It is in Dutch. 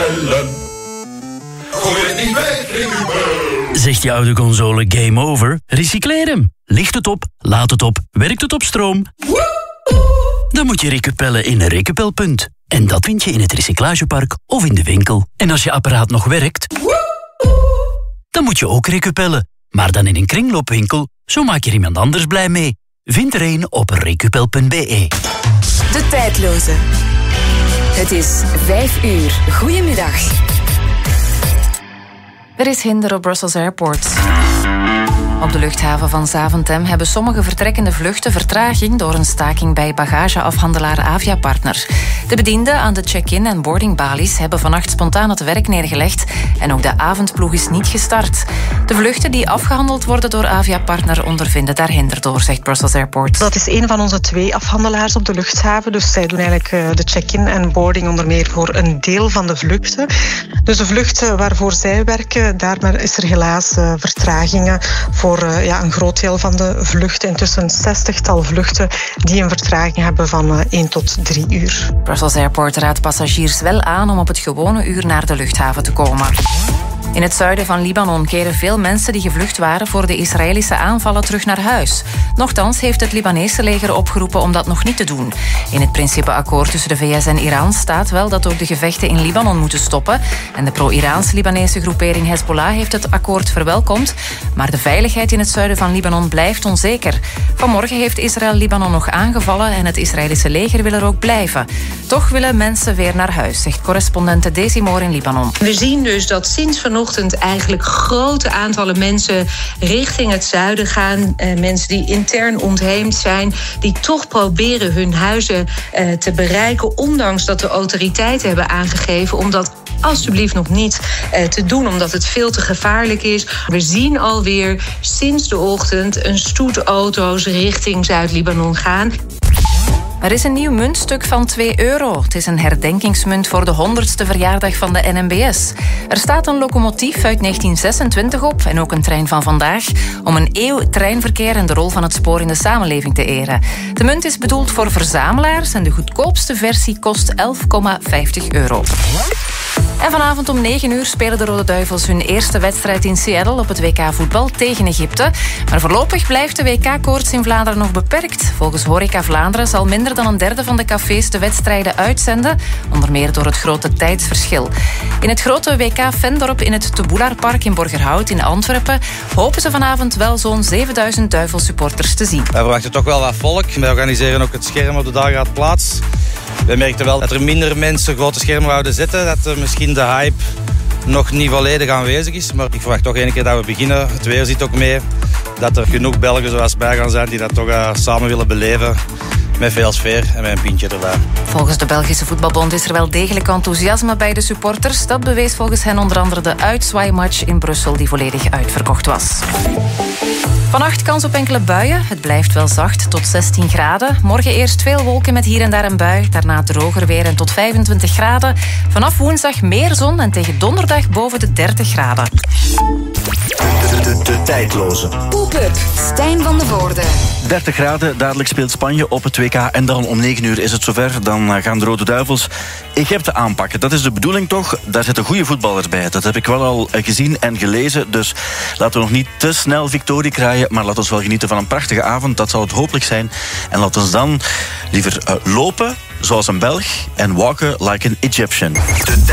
recycleren. Gooi het niet weg, Recupeller. Zegt je oude console game over? Recycleer hem. Licht het op, laat het op, werkt het op stroom? Dan moet je recupellen in een recupelpunt. En dat vind je in het recyclagepark of in de winkel. En als je apparaat nog werkt, dan moet je ook recupellen. Maar dan in een kringloopwinkel, zo maak je er iemand anders blij mee. Vind er een op recupel.be. De tijdloze. Het is 5 uur. Goedemiddag. Er is hinder op Brussels Airport. Op de luchthaven van Zaventem hebben sommige vertrekkende vluchten vertraging door een staking bij bagageafhandelaar Aviapartner. De bedienden aan de check-in en boardingbalies hebben vannacht spontaan het werk neergelegd en ook de avondploeg is niet gestart. De vluchten die afgehandeld worden door Aviapartner ondervinden daar hinder door, zegt Brussels Airport. Dat is een van onze 2 afhandelaars op de luchthaven. Dus zij doen eigenlijk de check-in en boarding onder meer voor een deel van de vluchten. Dus de vluchten waarvoor zij werken, daar is er helaas vertragingen voor een groot deel van de vluchten. Intussen een 60-tal vluchten die een vertraging hebben van 1 tot 3 uur. Brussels Airport raadt passagiers wel aan om op het gewone uur naar de luchthaven te komen. In het zuiden van Libanon keren veel mensen die gevlucht waren voor de Israëlische aanvallen terug naar huis. Nochtans heeft het Libanese leger opgeroepen om dat nog niet te doen. In het principeakkoord tussen de VS en Iran staat wel dat ook de gevechten in Libanon moeten stoppen. En de pro-Iraans-Libanese groepering Hezbollah heeft het akkoord verwelkomd. Maar de veiligheid in het zuiden van Libanon blijft onzeker. Vanmorgen heeft Israël Libanon nog aangevallen en het Israëlische leger wil er ook blijven. Toch willen mensen weer naar huis, zegt correspondente Daisy Moore in Libanon. We zien dus dat sinds vanochtend eigenlijk grote aantallen mensen richting het zuiden gaan. Mensen die intern ontheemd zijn, die toch proberen hun huizen te bereiken, ondanks dat de autoriteiten hebben aangegeven om dat alsjeblieft nog niet te doen, omdat het veel te gevaarlijk is. We zien alweer sinds de ochtend een stoet auto's richting Zuid-Libanon gaan. Er is een nieuw muntstuk van €2. Het is een herdenkingsmunt voor de 100ste verjaardag van de NMBS. Er staat een locomotief uit 1926 op en ook een trein van vandaag om een eeuw treinverkeer en de rol van het spoor in de samenleving te eren. De munt is bedoeld voor verzamelaars en de goedkoopste versie kost €11,50. En vanavond om 9 uur spelen de Rode Duivels hun eerste wedstrijd in Seattle op het WK voetbal tegen Egypte. Maar voorlopig blijft de WK-koorts in Vlaanderen nog beperkt. Volgens Horeca Vlaanderen zal minder dan een derde van de cafés de wedstrijden uitzenden, onder meer door het grote tijdsverschil. In het grote WK-Vendorp in het Teboelarpark in Borgerhout in Antwerpen hopen ze vanavond wel zo'n 7000 Duivelsupporters te zien. Wij verwachten toch wel wat volk. Wij organiseren ook het scherm op de Dageraad Plaats. Wij merkten wel dat er minder mensen grote schermen wouden zetten. Dat misschien de hype nog niet volledig aanwezig is. Maar ik verwacht toch één keer dat we beginnen. Het weer zit ook mee. Dat er genoeg Belgen zoals bij gaan zijn die dat toch samen willen beleven. Met veel sfeer en met een pintje erbij. Volgens de Belgische Voetbalbond is er wel degelijk enthousiasme bij de supporters. Dat bewees volgens hen onder andere de uitzwaaimatch in Brussel die volledig uitverkocht was. Vannacht kans op enkele buien. Het blijft wel zacht tot 16 graden. Morgen eerst veel wolken met hier en daar een bui. Daarna droger weer en tot 25 graden. Vanaf woensdag meer zon en tegen donderdag boven de 30 graden. De tijdloze. Pop-up. Stijn van de Voorde. 30 graden, dadelijk speelt Spanje op het WK. En dan om 9 uur is het zover. Dan gaan de Rode Duivels Egypte aanpakken. Dat is de bedoeling toch? Daar zitten goede voetballers bij. Dat heb ik wel al gezien en gelezen. Dus laten we nog niet te snel victorie krijgen. Maar laten we wel genieten van een prachtige avond. Dat zal het hopelijk zijn. En laten we dan liever lopen zoals een Belg en walken like an Egyptian.